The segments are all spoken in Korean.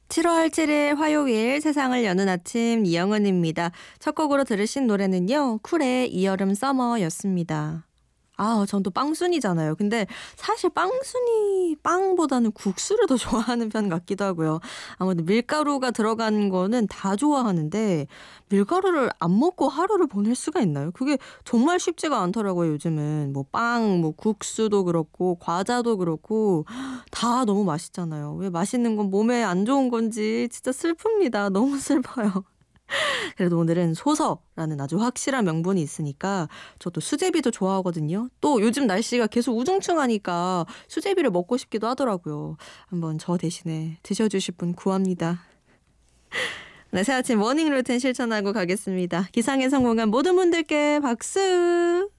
7월 7일 화요일 세상을 여는 아침 이영은입니다. 첫 곡으로 들으신 노래는요. 쿨의 이여름 서머였습니다. 전 또 빵순이잖아요. 근데 사실 빵보다는 국수를 더 좋아하는 편 같기도 하고요. 아무래도 밀가루가 들어간 거는 다 좋아하는데 밀가루를 안 먹고 하루를 보낼 수가 있나요? 그게 정말 쉽지가 않더라고요. 요즘은 뭐 빵, 뭐 국수도 그렇고 과자도 그렇고 다 너무 맛있잖아요. 왜 맛있는 건 몸에 안 좋은 건지 진짜 슬픕니다. 너무 슬퍼요. 그래도 오늘은 소서라는 아주 확실한 명분이 있으니까 저도 수제비도 좋아하거든요. 또 요즘 날씨가 계속 우중충하니까 수제비를 먹고 싶기도 하더라고요. 한번 저 대신에 드셔주실 분 구합니다. 네, 새아침 모닝 루틴 실천하고 가겠습니다. 기상에 성공한 모든 분들께 박수!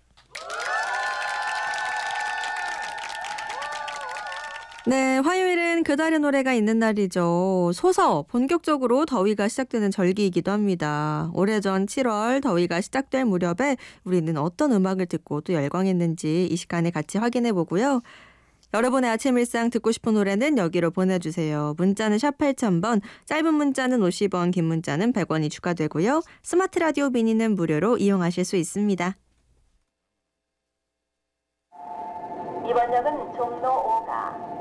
네, 화요일은 그달의 노래가 있는 날이죠. 소서, 본격적으로 더위가 시작되는 절기이기도 합니다. 오래전 7월 더위가 시작될 무렵에 우리는 어떤 음악을 듣고 또 열광했는지 이 시간에 같이 확인해 보고요. 여러분의 아침 일상 듣고 싶은 노래는 여기로 보내주세요. 문자는 샵 8000번, 짧은 문자는 50원, 긴 문자는 100원이 추가되고요. 스마트 라디오 미니는 무료로 이용하실 수 있습니다. 이번 역은 종로 5가.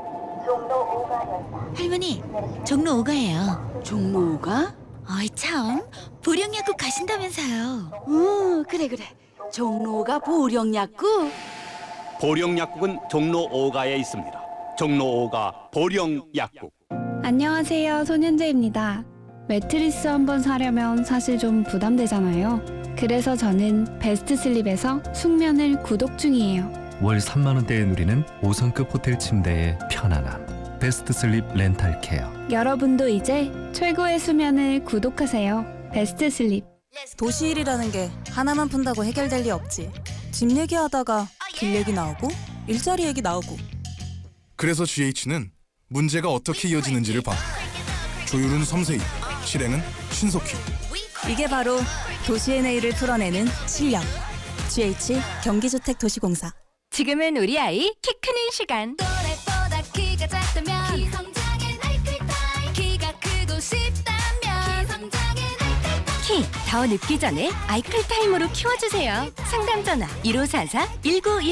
할머니, 종로 5가예요. 종로 5가? 어이 참, 보령약국 가신다면서요. 그래. 종로 5가 보령약국? 보령약국은 종로 5가에 있습니다. 종로 5가 보령약국. 안녕하세요. 손현재입니다. 매트리스 한번 사려면 사실 좀 부담되잖아요. 그래서 저는 베스트슬립에서 숙면을 구독 중이에요. 월 3만 원대에 누리는 5성급 호텔 침대의 편안함. 베스트슬립 렌탈케어. 여러분도 이제 최고의 수면을 구독하세요. 베스트슬립. 도시일이라는 게 하나만 푼다고 해결될 리 없지. 집 얘기하다가 길 얘기 나오고 일자리 얘기 나오고. 그래서 GH는 문제가 어떻게 이어지는지를 봐. 조율은 섬세히, 실행은 신속히. 이게 바로 도시의 내일을 풀어내는 실력. GH 경기주택도시공사. 지금은 우리 아이 키 크는 시간. 또래보다 키가 작다면 키성장엔 아이클타임. 키가 크고 싶다면 키성장엔 아이클타임. 키 더 늦기 전에 아이클타임으로 키워주세요. 상담 전화 1544-1911